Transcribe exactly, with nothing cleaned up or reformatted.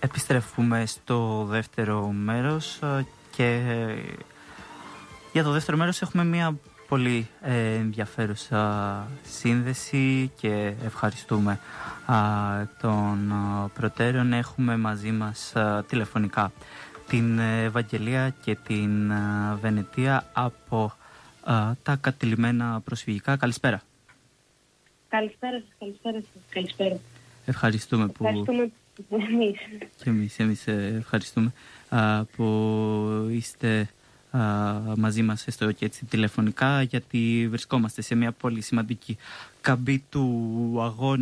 Επιστρέφουμε στο δεύτερο μέρος και για το δεύτερο μέρος έχουμε μια πολύ ενδιαφέρουσα σύνδεση και ευχαριστούμε των προτέρων. Έχουμε μαζί μας τηλεφωνικά την Ευαγγελία και την Βενετία από τα κατηλημένα προσφυγικά. Καλησπέρα. Καλησπέρα σας, καλησπέρα σας, καλησπέρα. Ευχαριστούμε που... Ευχαριστούμε εμείς. Και εμείς, εμείς ευχαριστούμε α, που είστε α, μαζί μας έστω και έτσι τηλεφωνικά, γιατί βρισκόμαστε σε μια πολύ σημαντική καμπή του αγώνα